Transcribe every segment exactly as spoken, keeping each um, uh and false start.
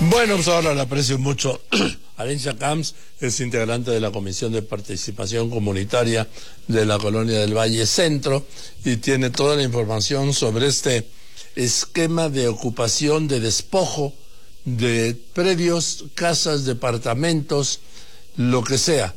Bueno, pues ahora le aprecio mucho. Alicia Camps es integrante de la Comisión de Participación Comunitaria de la Colonia del Valle Centro y tiene toda la información sobre este esquema de ocupación, de despojo de predios, casas, departamentos, lo que sea.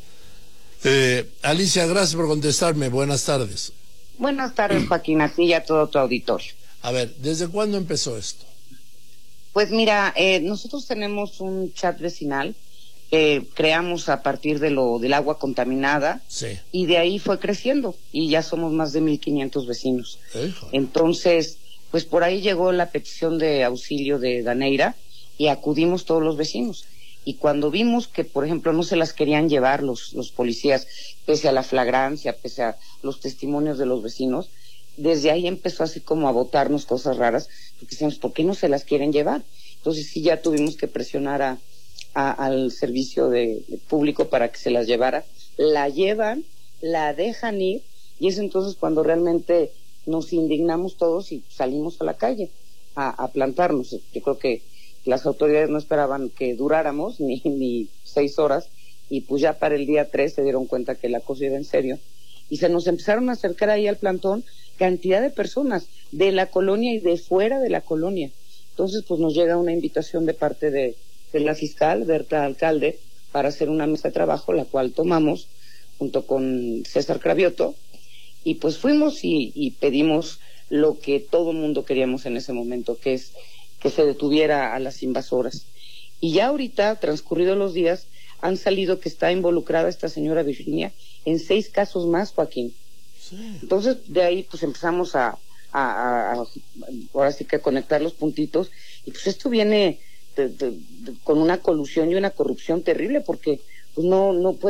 Eh, Alicia, gracias por contestarme. Buenas tardes. Buenas tardes, Joaquín, a ti y a todo tu auditorio. A ver, ¿desde cuándo empezó esto? Pues mira, eh, nosotros tenemos un chat vecinal que creamos a partir de lo del agua contaminada, sí. Y de ahí fue creciendo y ya somos más de mil quinientos vecinos. Hijo. Entonces, pues por ahí llegó la petición de auxilio de Daneira y acudimos todos los vecinos. Y cuando vimos que, por ejemplo, no se las querían llevar los, los policías, pese a la flagrancia, pese a los testimonios de los vecinos, desde ahí empezó así como a botarnos cosas raras, porque decíamos, ¿por qué no se las quieren llevar? Entonces sí ya tuvimos que presionar a, a, al servicio de, de público para que se las llevara. La llevan, la dejan ir, y es entonces cuando realmente nos indignamos todos y salimos a la calle a, a plantarnos. Yo creo que las autoridades no esperaban que duráramos ni, ni seis horas, y pues ya para el día tres se dieron cuenta que la cosa iba en serio, y se nos empezaron a acercar ahí al plantón cantidad de personas de la colonia y de fuera de la colonia. Entonces pues nos llega una invitación de parte de, de la fiscal Berta Alcalde para hacer una mesa de trabajo, la cual tomamos junto con César Cravioto, y pues fuimos y, y pedimos lo que todo el mundo queríamos en ese momento, que es que se detuviera a las invasoras. Y ya ahorita, transcurridos los días, han salido que está involucrada esta señora Virginia en seis casos más, Joaquín. Sí. Entonces, de ahí pues empezamos a, a, a, a ahora sí que a conectar los puntitos, y pues esto viene de, de, de, con una colusión y una corrupción terrible, porque pues no, no puede